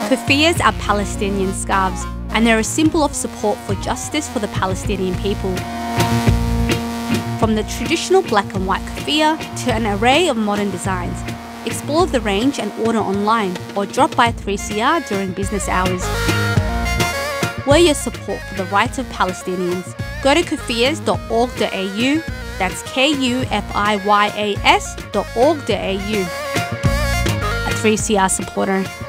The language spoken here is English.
Kufiyas are Palestinian scarves, and they're a symbol of support for justice for the Palestinian people. From the traditional black and white kufiya to an array of modern designs, explore the range and order online or drop by 3CR during business hours. Wear your support for the rights of Palestinians. Go to kufiyas.org.au, that's KUFIYAS.org.au. A 3CR supporter.